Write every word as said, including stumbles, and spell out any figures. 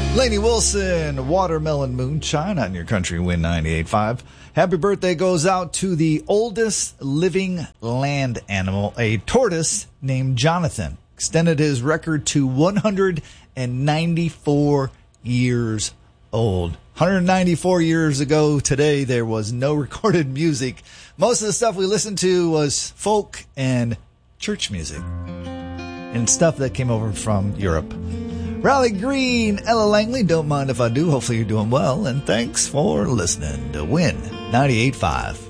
Lainey Wilson, Watermelon Moonshine on your Country Wind ninety-eight point five. Happy birthday goes out to the oldest living land animal, a tortoise named Jonathan. Extended his record to one hundred ninety-four years old. one hundred ninety-four years ago today, there was no recorded music. Most of the stuff we listened to was folk and church music and stuff that came over from Europe. Riley Green, Ella Langley, Don't Mind If I Do. Hopefully you're doing well, and thanks for listening to Win ninety-eight point five.